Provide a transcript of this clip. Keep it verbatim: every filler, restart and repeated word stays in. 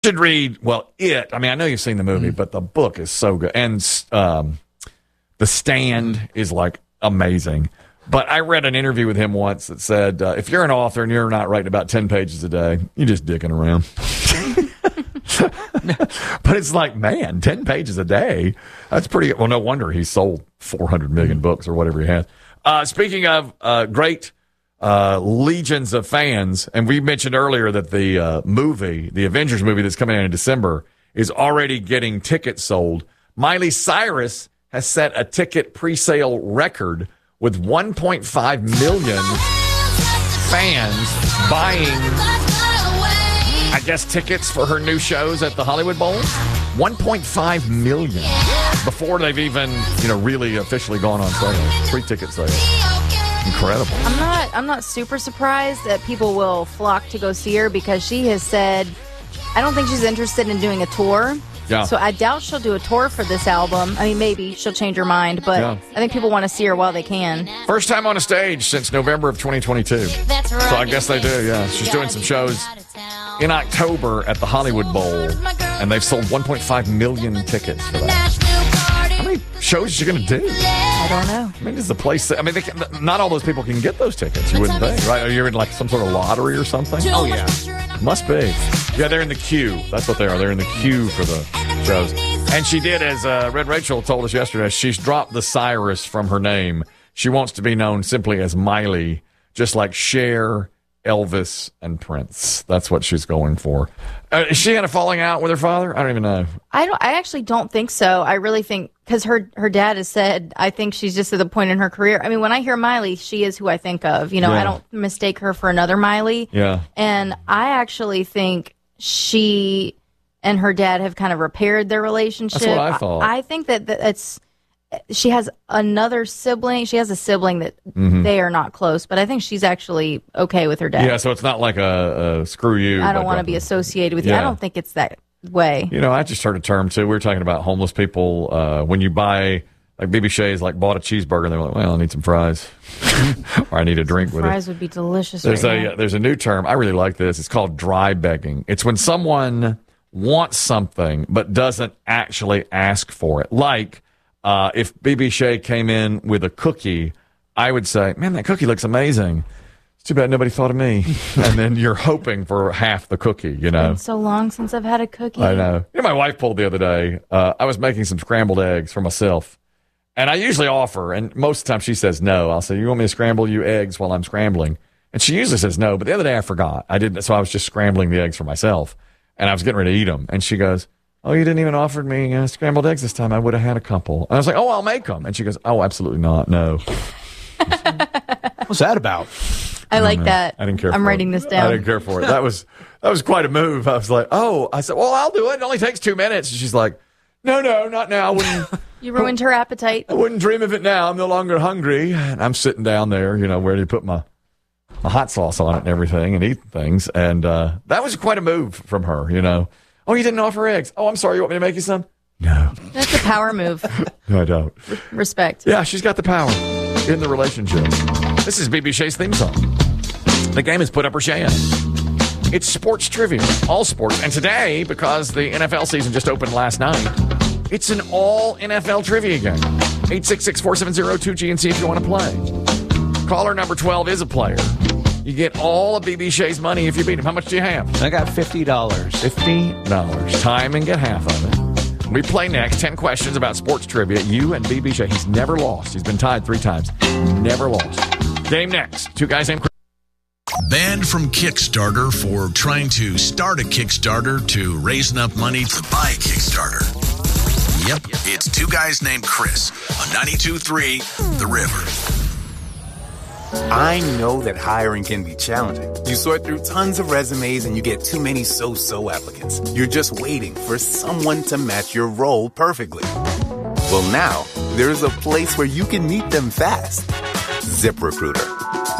should read, well, it. I mean, I know you've seen the movie, mm. but the book is so good. And um, The Stand is, like, amazing. But I read an interview with him once that said, uh, if you're an author and you're not writing about ten pages a day, you're just dicking around. But it's like, man, ten pages a day, that's pretty good. Well, no wonder he sold four hundred million books or whatever he has. Uh, speaking of uh, great uh, legions of fans, and we mentioned earlier that the uh, movie, the Avengers movie that's coming out in December, is already getting tickets sold. Miley Cyrus has set a ticket pre-sale record with one point five million fans buying, I guess, tickets for her new shows at the Hollywood Bowl. one point five million before they've even, you know, really officially gone on sale. Pre-ticket sales. Incredible. I'm not I'm not super surprised that people will flock to go see her because she has said, I don't think she's interested in doing a tour. Yeah. So I doubt she'll do a tour for this album. I mean, maybe she'll change her mind, but yeah. I think people want to see her while they can. First time on a stage since November of twenty twenty-two. So I guess they do, yeah. She's doing some shows in October at the Hollywood Bowl, and they've sold one point five million tickets for that. How many shows is she going to do? I don't know. I mean, is the place... I mean, they can, not all those people can get those tickets, you wouldn't think, right? Are you in, like, some sort of lottery or something? Oh, yeah. Must be. Yeah, they're in the queue. That's what they are. They're in the queue for the shows. And she did, as uh, Red Rachel told us yesterday, she's dropped the Cyrus from her name. She wants to be known simply as Miley, just like Cher, Elvis, and Prince. That's what she's going for. Uh, is she had a falling out with her father? I don't even know. I don't. I actually don't think so. I really think, because her, her dad has said, I think she's just at the point in her career. I mean, when I hear Miley, she is who I think of. You know, Yeah. I don't mistake her for another Miley. Yeah. And I actually think she and her dad have kind of repaired their relationship. That's what I thought. I, I think that, that it's, she has another sibling. She has a sibling that Mhm. they are not close, but I think she's actually okay with her dad. Yeah, so it's not like a, a screw you. I don't but- want to be associated with you. Yeah. I don't think it's that way. You know, I just heard a term, too. We were talking about homeless people. Uh, when you buy, like B B Shays, like bought a cheeseburger, and they're like, well, I need some fries. Or I need a drink with it. Fries would be delicious. There's right a now. there's a new term. I really like this. It's called dry begging. It's when someone wants something but doesn't actually ask for it. Like uh, if B B Shay came in with a cookie, I would say, man, that cookie looks amazing. It's too bad nobody thought of me. And then you're hoping for half the cookie, you know. It's been so long since I've had a cookie. I know. You know, my wife pulled the other day. Uh, I was making some scrambled eggs for myself. And I usually offer, and most of the time she says no. I'll say, you want me to scramble you eggs while I'm scrambling? And she usually says no, but the other day I forgot. I didn't, so I was just scrambling the eggs for myself, and I was getting ready to eat them. And she goes, oh, you didn't even offer me uh, scrambled eggs this time. I would have had a couple. And I was like, oh, I'll make them. And she goes, oh, absolutely not. No. What's that about? I, I like know. that. I didn't care I'm for writing it. this down. I didn't care for it. That was, that was quite a move. I was like, oh, I said, well, I'll do it. It only takes two minutes. And she's like, no, no, not now. I wouldn't. You ruined her appetite. I wouldn't dream of it now. I'm no longer hungry. And I'm sitting down there, you know, ready to put my, my hot sauce on it and everything and eat things. And uh, that was quite a move from her, you know. Oh, you didn't offer eggs. Oh, I'm sorry. You want me to make you some? No. That's a power move. No, I don't. Respect. Yeah, she's got the power in the relationship. This is B B Shay's theme song. The game has put up her Shay in. It's sports trivia, all sports. And today, because the N F L season just opened last night, it's an all N F L trivia game. eight six six, four seven zero, two G and C if you want to play. Caller number twelve is a player. You get all of B B Shay's money if you beat him. How much do you have? I got fifty dollars. fifty dollars. Time and get half of it. We play next. ten questions about sports trivia. You and B B Shay. He's never lost. He's been tied three times. Never lost. Game next. Two guys named Chris. Banned from Kickstarter for trying to start a Kickstarter to raise enough money to buy a Kickstarter. Yep, it's two guys named Chris on ninety-two point three The River. I know that hiring can be challenging. You sort through tons of resumes and you get too many so-so applicants. You're just waiting for someone to match your role perfectly. Well, now, there's a place where you can meet them fast. ZipRecruiter.